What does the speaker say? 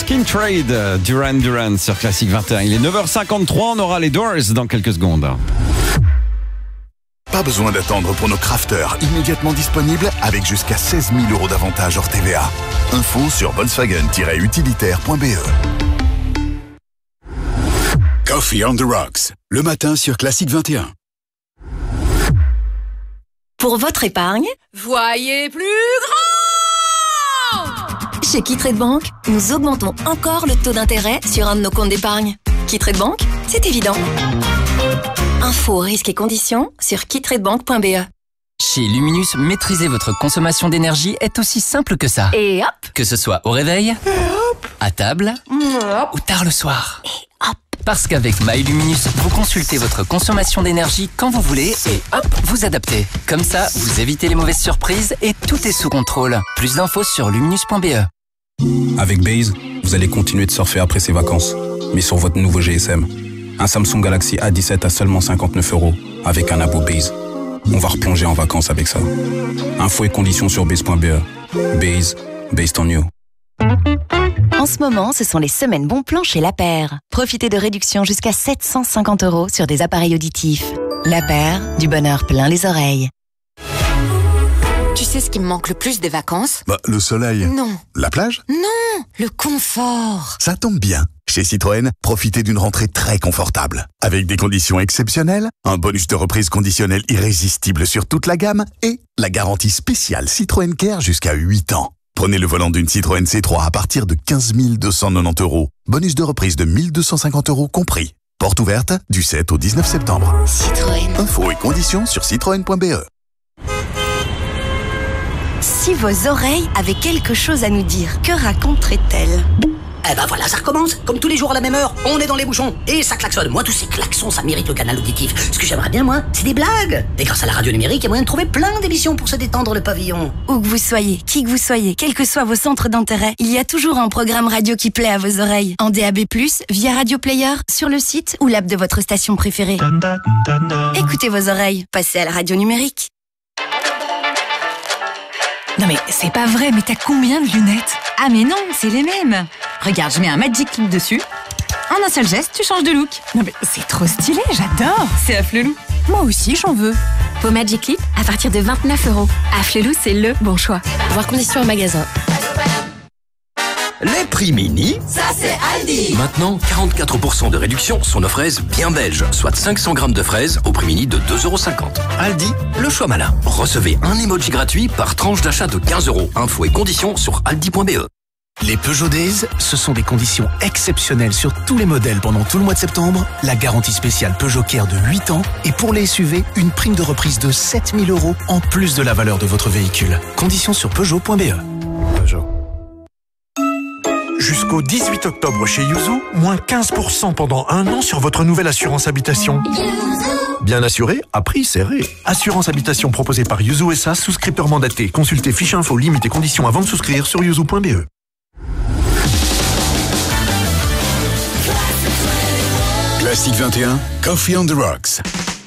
Skin Trade, Duran Duran sur Classic 21. Il est 9h53, on aura les Doors dans quelques secondes. Pas besoin d'attendre pour nos crafters, immédiatement disponibles avec jusqu'à 16 000 € d'avantages hors TVA. Info sur Volkswagen-utilitaire.be. Coffee on the Rocks, le matin sur Classic 21. Pour votre épargne, voyez plus grand! Chez Qui-Trade Bank, nous augmentons encore le taux d'intérêt sur un de nos comptes d'épargne. Qui-Trade Bank, c'est évident. Infos, risques et conditions sur Qui-Trade-Bank.be. Chez Luminus, maîtriser votre consommation d'énergie est aussi simple que ça. Et hop! Que ce soit au réveil, à table ou tard le soir. Et hop! Parce qu'avec MyLuminus, vous consultez votre consommation d'énergie quand vous voulez et hop, vous adaptez. Comme ça, vous évitez les mauvaises surprises et tout est sous contrôle. Plus d'infos sur luminus.be. Avec Base, vous allez continuer de surfer après ces vacances, mais sur votre nouveau GSM. Un Samsung Galaxy A17 à seulement 59 € avec un abo Base. On va replonger en vacances avec ça. Infos et conditions sur base.be. Base, based on you. En ce moment, ce sont les semaines bons plans chez La Paire. Profitez de réductions jusqu'à 750 € sur des appareils auditifs. La Paire, du bonheur plein les oreilles. Tu sais ce qui me manque le plus des vacances? Le soleil. Non. La plage? Non, le confort. Ça tombe bien. Chez Citroën, profitez d'une rentrée très confortable. Avec des conditions exceptionnelles, un bonus de reprise conditionnel irrésistible sur toute la gamme et la garantie spéciale Citroën Care jusqu'à 8 ans. Prenez le volant d'une Citroën C3 à partir de 15 290 €. Bonus de reprise de 1 250 € compris. Porte ouverte du 7 au 19 septembre. Citroën. Infos et conditions sur citroën.be. Si vos oreilles avaient quelque chose à nous dire, que raconteraient-elles? Eh ben voilà, ça recommence. Comme tous les jours à la même heure, on est dans les bouchons. Et ça klaxonne. Moi, tous ces klaxons, ça mérite le canal auditif. Ce que j'aimerais bien, moi, c'est des blagues. Et grâce à la radio numérique, il y a moyen de trouver plein d'émissions pour se détendre le pavillon. Où que vous soyez, qui que vous soyez, quels que soient vos centres d'intérêt, il y a toujours un programme radio qui plaît à vos oreilles. En DAB+, via Radio Player, sur le site ou l'app de votre station préférée. Écoutez vos oreilles, passez à la radio numérique. Non mais c'est pas vrai, mais t'as combien de lunettes? Ah mais non, c'est les mêmes. Regarde, je mets un Magic Clip dessus. En un seul geste, tu changes de look. Non mais c'est trop stylé, j'adore. C'est Afflelou. Moi aussi, j'en veux. Vos Magic Clip à partir de 29 €. Afflelou, c'est le bon choix. Voir conditions en magasin. Les prix mini, Ça, c'est Aldi. maintenant 44% de réduction sur nos fraises bien belges, soit 500 grammes de fraises au prix mini de 2,50 €. Aldi, le choix malin. Recevez un emoji gratuit par tranche d'achat de 15 €. Infos et conditions sur aldi.be. Les Peugeot Days, ce sont des conditions exceptionnelles sur tous les modèles pendant tout le mois de septembre, la garantie spéciale Peugeot Care de 8 ans et pour les SUV, une prime de reprise de 7 000 € en plus de la valeur de votre véhicule. Conditions sur Peugeot.be. Peugeot. Jusqu'au 18 octobre chez Yuzu, moins 15% pendant 1 an sur votre nouvelle assurance habitation. Bien assuré, à prix serré. Assurance habitation proposée par Yuzu SA, souscripteur mandaté. Consultez fiche info, limites et conditions avant de souscrire sur yuzu.be. Classic 21, Coffee on the Rocks.